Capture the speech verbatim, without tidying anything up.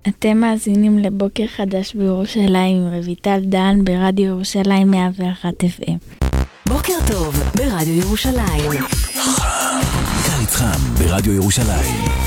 אתם מאזינים לבוקר חדש בירושלים עם רויטל דן ברדיו ירושלים מאה ואחת אף אם. בוקר טוב ברדיו ירושלים. קיץ חם ברדיו ירושלים.